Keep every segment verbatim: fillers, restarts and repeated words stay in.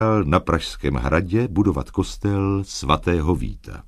na Pražském hradě budovat kostel svatého Víta.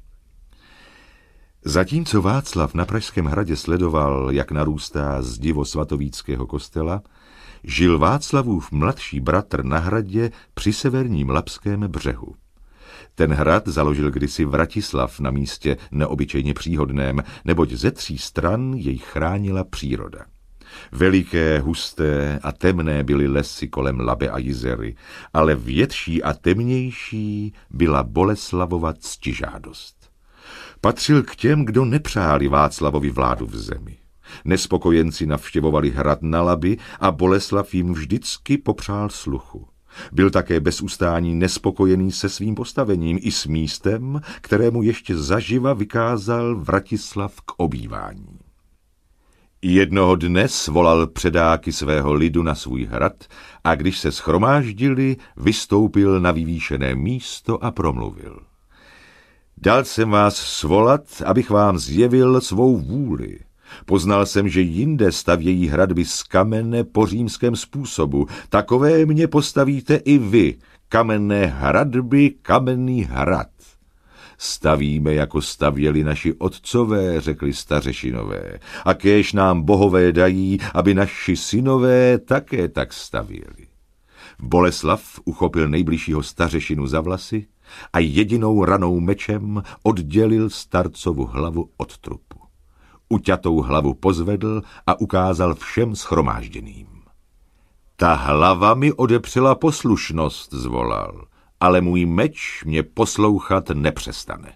Zatímco Václav na Pražském hradě sledoval, jak narůstá zdivo svatovíckého kostela, žil Václavův mladší bratr na hradě při severním Labském břehu. Ten hrad založil kdysi Vratislav na místě neobyčejně příhodném, neboť ze tří stran jej chránila příroda. Veliké, husté a temné byly lesy kolem Labe a Jizery, ale větší a temnější byla Boleslavova ctižádost. Patřil k těm, kdo nepřáli Václavovi vládu v zemi. Nespokojenci navštěvovali hrad na Labi a Boleslav jim vždycky popřál sluchu. Byl také bez ustání nespokojený se svým postavením i s místem, kterému ještě zaživa vykázal Vratislav k obývání. Jednoho dne svolal předáky svého lidu na svůj hrad a když se shromáždili, vystoupil na vyvýšené místo a promluvil. Dal jsem vás svolat, abych vám zjevil svou vůli. Poznal jsem, že jinde stavějí hradby z kamene po římském způsobu. Takové mě postavíte i vy, kamenné hradby, kamenný hrad. Stavíme, jako stavěli naši otcové, řekli stařešinové, a kéž nám bohové dají, aby naši synové také tak stavěli. Boleslav uchopil nejbližšího stařešinu za vlasy a jedinou ranou mečem oddělil starcovu hlavu od trupu. Uťatou hlavu pozvedl a ukázal všem shromážděným. Ta hlava mi odepřela poslušnost, zvolal, ale můj meč mě poslouchat nepřestane.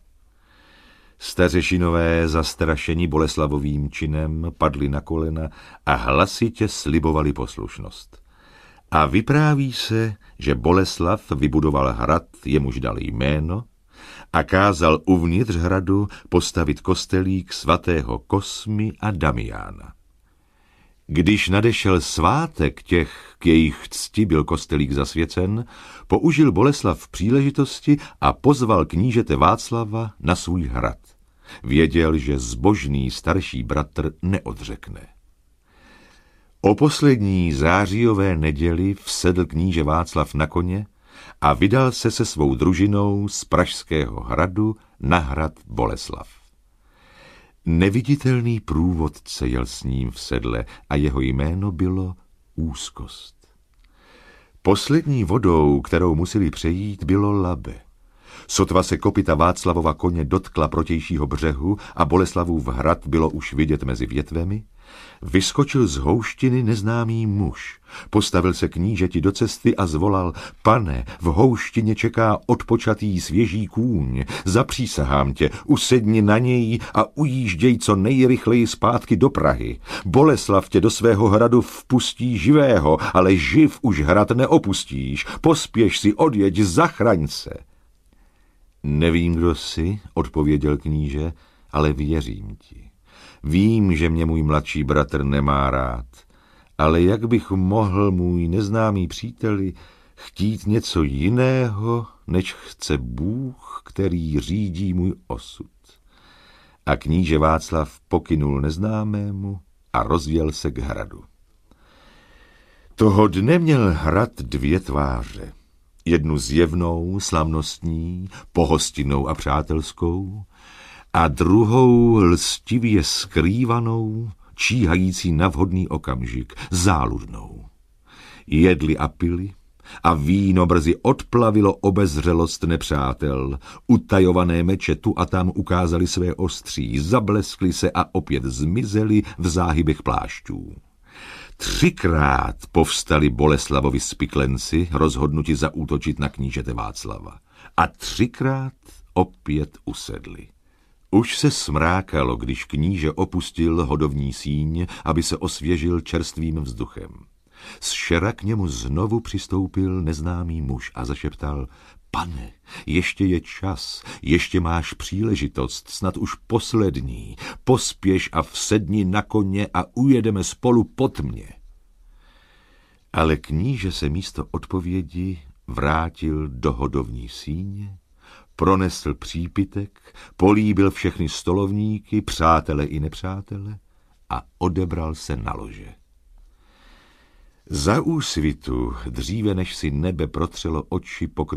Stařešinové, zastrašení Boleslavovým činem, padli na kolena a hlasitě slibovali poslušnost. A vypráví se, že Boleslav vybudoval hrad, jemuž dal jméno, a kázal uvnitř hradu postavit kostelík svatého Kosmy a Damiána. Když nadešel svátek těch, k jejich cti byl kostelík zasvěcen, použil Boleslav příležitosti a pozval knížete Václava na svůj hrad. Věděl, že zbožný starší bratr neodřekne. O poslední zářijové neděli vsedl kníže Václav na koně a vydal se se svou družinou z Pražského hradu na hrad Boleslav. Neviditelný průvodce jel s ním v sedle a jeho jméno bylo Úzkost. Poslední vodou, kterou museli přejít, bylo Labe. Sotva se kopyta Václavova koně dotkla protějšího břehu a Boleslavův hrad bylo už vidět mezi větvemi, vyskočil z houštiny neznámý muž. Postavil se knížeti do cesty a zvolal: Pane, v houštině čeká odpočatý svěží kůň, zapřísahám tě, usedni na něj a ujížděj co nejrychleji zpátky do Prahy. Boleslav tě do svého hradu vpustí živého, ale živ už hrad neopustíš, pospěš si, odjeď, zachraň se. Nevím, kdo jsi, odpověděl kníže, ale věřím ti. Vím, že mě můj mladší bratr nemá rád, ale jak bych mohl, můj neznámý příteli, chtít něco jiného, než chce Bůh, který řídí můj osud. A kníže Václav pokynul neznámému a rozjel se k hradu. Toho dne měl hrad dvě tváře. Jednu zjevnou, slavnostní, pohostinnou a přátelskou, a druhou lstivě skrývanou, číhající na vhodný okamžik, záludnou. Jedli a pili a víno brzy odplavilo obezřelost nepřátel. Utajované meče tu a tam ukázali své ostří, zableskly se a opět zmizely v záhybech plášťů. Třikrát povstali Boleslavovi spiklenci, rozhodnuti zaútočit na knížete Václava. A třikrát opět usedli. Už se smrákalo, když kníže opustil hodovní síň, aby se osvěžil čerstvým vzduchem. Z šera k němu znovu přistoupil neznámý muž a zašeptal: Pane, ještě je čas, ještě máš příležitost, snad už poslední, pospěš a vsedni na koně a ujedeme spolu po tmě. Ale kníže se místo odpovědi vrátil do hodovní síně, pronesl přípitek, políbil všechny stolovníky, přátele i nepřátele a odebral se na lože. Za úsvitu, dříve než si nebe protřelo oči, pokryté